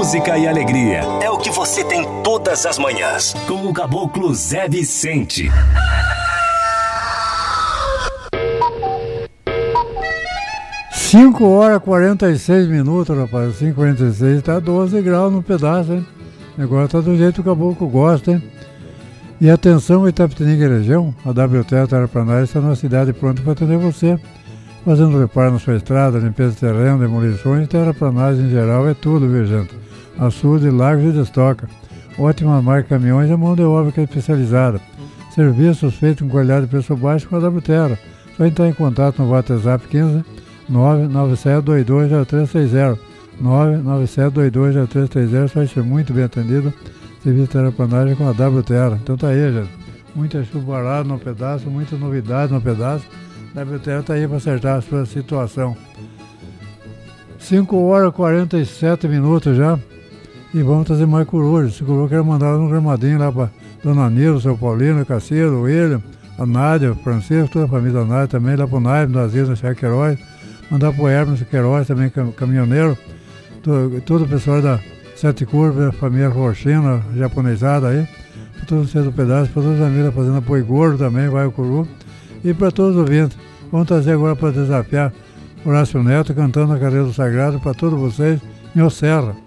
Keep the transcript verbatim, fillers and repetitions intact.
música e alegria. É o que você tem todas as manhãs. Com o Caboclo Zé Vicente. cinco horas e quarenta e seis minutos, rapaz. cinco e quarenta e seis, tá doze graus no pedaço, hein? Agora tá do jeito que o caboclo gosta, hein? E atenção, Itapetininga e região, a W T Terraplanagem está numa cidade pronta para atender você. Fazendo reparo na sua estrada, limpeza de terreno, demolições, terraplanagem em geral é tudo, viu, gente? Açude, lagos e destoca. Ótima marca caminhões e mão de obra que é especializada. Serviços feitos com qualidade de preço baixo com a W Terra. Só entrar em contato no WhatsApp quinze nove nove sete dois dois zero três seis zero. nove nove sete dois dois zero três três zero, vai ser muito bem atendido. Serviço de terraplanagem com a W Terra. Então tá aí, gente. Muita chuvarada no pedaço, muita novidade no pedaço. A W Terra está aí para acertar a sua situação. cinco horas e quarenta e sete minutos já. E vamos trazer mais corujas. Esse coruja quero mandar um gramadinho lá para Dona Nilda, seu Paulino, Caceiro, o William, a Nádia, o Francisco, toda a família da Nádia também, lá para o Naib, do Asilo, no Cheque Queiroz. Mandar para o Hermes Queiroz, também caminhoneiro. Todo, todo o pessoal da Sete Curvas, a família Roxina, japonesada aí. Para todos os do pedaço, para todos os amigos da Fazenda Boi Gordo também, vai o Curu. E para todos os ouvintes. Vamos trazer agora para desafiar Horácio Neto cantando a Carreira do Sagrado para todos vocês em Serra.